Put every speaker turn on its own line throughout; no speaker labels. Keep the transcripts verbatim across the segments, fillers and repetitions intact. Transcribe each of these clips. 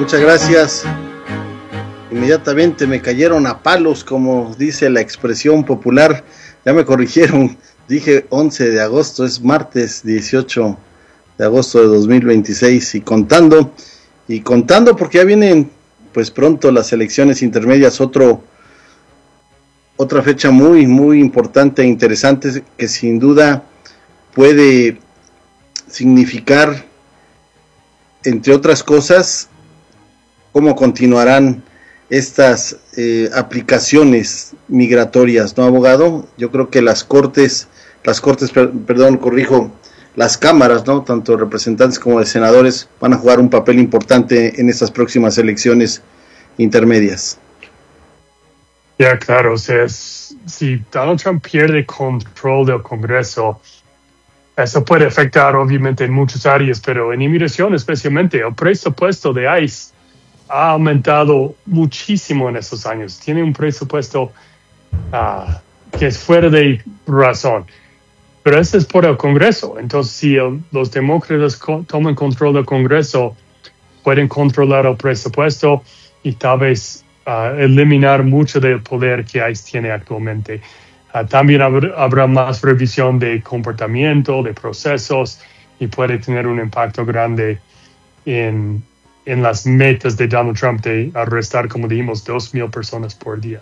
Muchas gracias. Inmediatamente me cayeron a palos, como dice la expresión popular. Ya me corrigieron, dije once de agosto, es martes dieciocho de agosto de dos mil veintiséis, y contando, y contando porque ya vienen pues pronto las elecciones intermedias, otro, otra fecha muy, muy importante e interesante que sin duda puede significar, entre otras cosas, cómo continuarán estas eh, aplicaciones migratorias, ¿no, abogado? Yo creo que las cortes, las cortes, per, perdón, corrijo, las cámaras, ¿no? Tanto representantes como de senadores van a jugar un papel importante en estas próximas elecciones intermedias.
Ya, claro, o sea, si Donald Trump pierde control del Congreso, eso puede afectar obviamente en muchas áreas, pero en inmigración especialmente, el presupuesto de ICE ha aumentado muchísimo en esos años. Tiene un presupuesto uh, que es fuera de razón. Pero eso es por el Congreso. Entonces, si el, los demócratas co- toman control del Congreso, pueden controlar el presupuesto y tal vez uh, eliminar mucho del poder que ICE tiene actualmente. Uh, también habrá, habrá más revisión de comportamiento, de procesos, y puede tener un impacto grande en, en las metas de Donald Trump de arrestar, como dijimos, dos mil personas por día.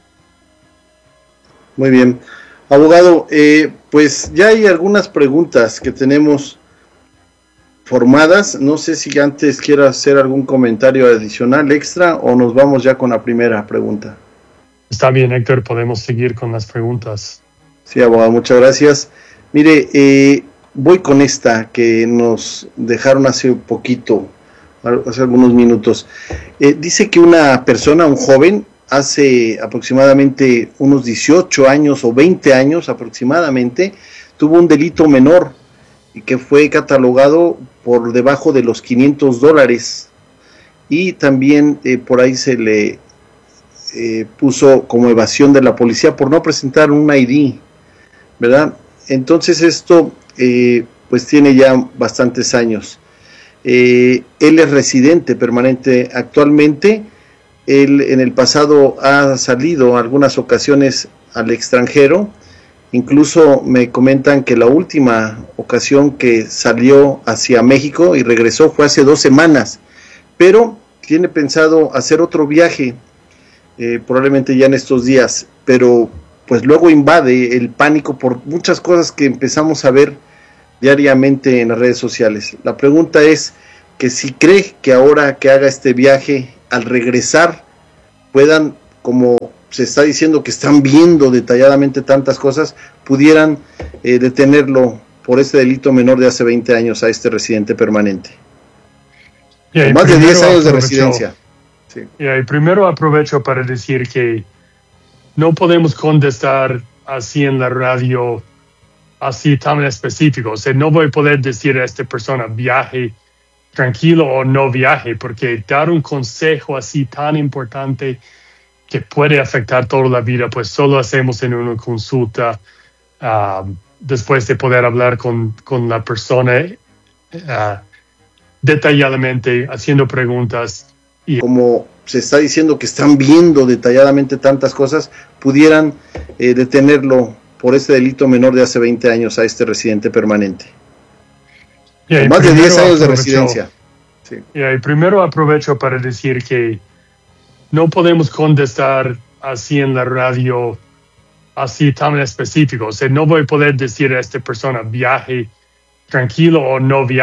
Muy bien. Abogado, eh, pues ya hay algunas preguntas que tenemos formadas. No sé si antes quiera hacer algún comentario adicional extra o nos vamos ya con la primera pregunta.
Está bien, Héctor, podemos seguir con las preguntas.
Sí, abogado, muchas gracias. Mire, eh, voy con esta que nos dejaron hace poquito, hace algunos minutos. Eh, dice que una persona, un joven, hace aproximadamente unos dieciocho años o veinte años aproximadamente, tuvo un delito menor y que fue catalogado por debajo de los quinientos dólares, y también eh, por ahí se le eh, puso como evasión de la policía por no presentar un I D, ¿verdad? Entonces esto eh, pues tiene ya bastantes años. Eh, él es residente permanente actualmente. Él en el pasado ha salido algunas ocasiones al extranjero. Incluso me comentan que la última ocasión que salió hacia México y regresó fue hace dos semanas. Pero tiene pensado hacer otro viaje, eh, probablemente ya en estos días. Pero pues luego invade el pánico por muchas cosas que empezamos a ver diariamente en las redes sociales. La pregunta es que si cree que ahora que haga este viaje, al regresar, puedan, como se está diciendo que están viendo detalladamente tantas cosas, pudieran eh, detenerlo por este delito menor de hace veinte años a este residente permanente.
Yeah,
más de diez años
aprovecho,
de residencia.
Sí. Yeah, y primero aprovecho para decir que no podemos contestar así en la radio, así tan específico. O sea, no voy a poder decir a esta persona viaje tranquilo o no viaje, porque dar un consejo así tan importante que puede afectar toda la vida, pues solo hacemos en una consulta uh, después de poder hablar con, con la persona uh, detalladamente, haciendo preguntas. Y
como se está diciendo que están viendo detalladamente tantas cosas, pudieran eh, detenerlo por este delito menor de hace veinte años a este residente permanente.
Yeah,
más de diez años
aprovecho,
de residencia. Sí.
Yeah, y primero aprovecho para decir que no podemos contestar así en la radio, así tan específico. O sea, no voy a poder decir a esta persona viaje tranquilo o no viaje.